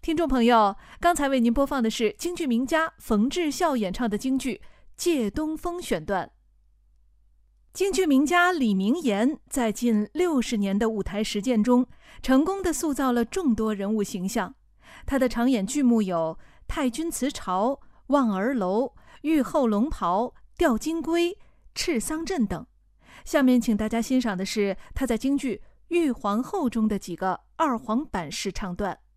听众朋友，刚才为您播放的是京剧名家冯志孝演唱的京剧《借东风》选段。京剧名家李明岩在近60年的舞台实践中，成功地塑造了众多人物形象。他的常演剧目有《太君辞朝》《望儿楼》《玉后龙袍》《吊金龟》《赤桑镇》等。下面请大家欣赏的是他在京剧《玉皇后》中的几个二黄版式唱段。